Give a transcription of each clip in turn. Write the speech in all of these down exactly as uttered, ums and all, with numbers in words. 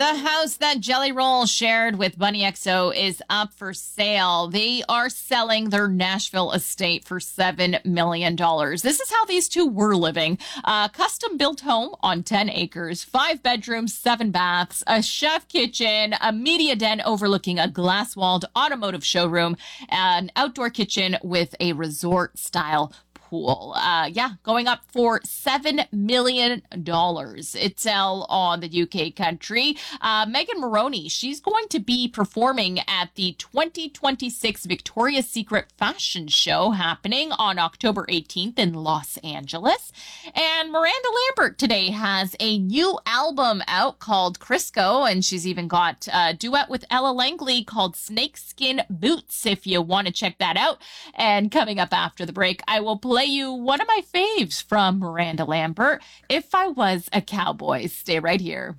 The house that Jelly Roll shared with Bunny X O is up for sale. They are selling their Nashville estate for seven million dollars. This is how these two were living. A custom-built home on ten acres, five bedrooms, seven baths, a chef kitchen, a media den overlooking a glass-walled automotive showroom, an outdoor kitchen with a resort-style pool. Uh, yeah, going up for seven million dollars. It's all on the U K country. Uh, Megan Moroney, she's going to be performing at the twenty twenty-six Victoria's Secret Fashion Show happening on October eighteenth in Los Angeles. And Miranda Lambert today has a new album out called Crisco, and she's even got a duet with Ella Langley called Snakeskin Boots, if you want to check that out. And coming up after the break, I will play you one of my faves from Miranda Lambert, If I Was a Cowboy. Stay right here.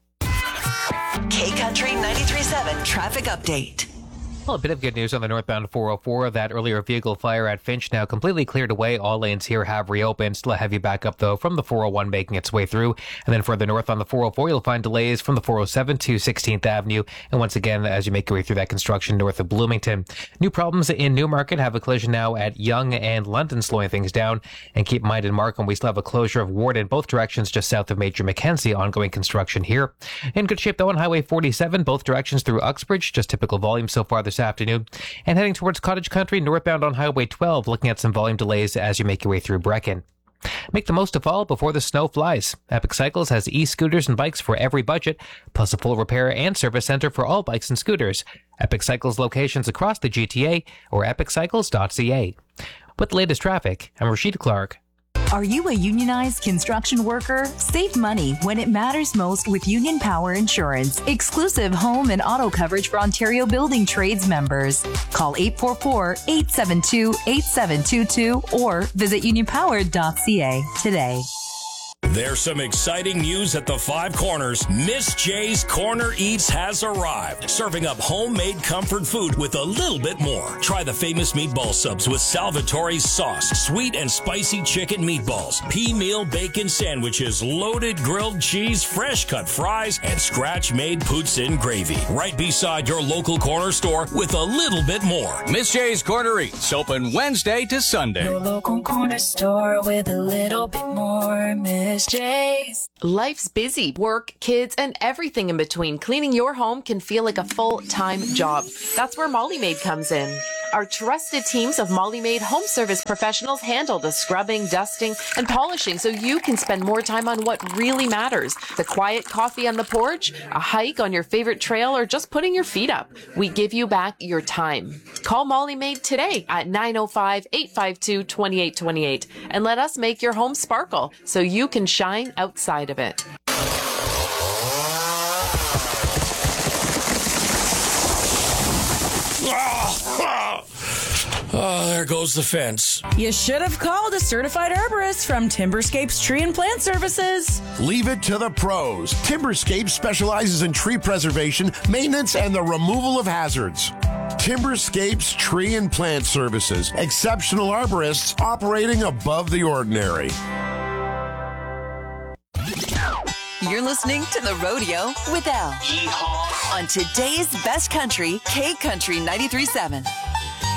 K Country ninety-three point seven traffic update. Well, a bit of good news on the northbound four oh four. That earlier vehicle fire at Finch now completely cleared away. All lanes here have reopened. Still a heavy backup, though, from the four oh one making its way through. And then further north on the four oh four, you'll find delays from the four oh seven to sixteenth Avenue. And once again, as you make your way through that construction north of Bloomington. New problems in Newmarket. Have a collision now at Yonge and London, slowing things down. And keep in mind in Markham, we still have a closure of Ward in both directions just south of Major Mackenzie. Ongoing construction here. In good shape, though, on Highway forty-seven, both directions through Uxbridge. Just typical volume so far this afternoon. And heading towards Cottage Country, northbound on Highway twelve, looking at some volume delays as you make your way through Brecken. Make the most of fall before the snow flies. Epic Cycles has e-scooters and bikes for every budget, plus a full repair and service center for all bikes and scooters. Epic Cycles locations across the G T A or epic cycles dot c a. With the latest traffic, I'm Rashida Clark. Are you a unionized construction worker? Save money when it matters most with Union Power Insurance. Exclusive home and auto coverage for Ontario Building Trades members. Call eight four four, eight seven two, eight seven two two or visit union power dot c a today. There's some exciting news at the Five Corners. Miss J's Corner Eats has arrived, serving up homemade comfort food with a little bit more. Try the famous meatball subs with Salvatore's sauce, sweet and spicy chicken meatballs, pea meal bacon sandwiches, loaded grilled cheese, fresh cut fries, and scratch-made poutine gravy. Right beside your local corner store with a little bit more. Miss J's Corner Eats, open Wednesday to Sunday. Your local corner store with a little bit more. Miss J's. Life's busy. Work, kids, and everything in between. Cleaning your home can feel like a full-time job. That's where Molly Maid comes in. Our trusted teams of Molly Maid home service professionals handle the scrubbing, dusting, and polishing so you can spend more time on what really matters. The quiet coffee on the porch, a hike on your favorite trail, or just putting your feet up. We give you back your time. Call Molly Maid today at nine oh five, eight five two, two eight two eight and let us make your home sparkle so you can shine outside of it. Oh, there goes the fence. You should have called a certified arborist from Timberscapes Tree and Plant Services. Leave it to the pros. Timberscapes specializes in tree preservation, maintenance, and the removal of hazards. Timberscapes Tree and Plant Services. Exceptional arborists operating above the ordinary. You're listening to The Rodeo with Al. Yeehaw. On today's best country, K Country ninety-three point seven.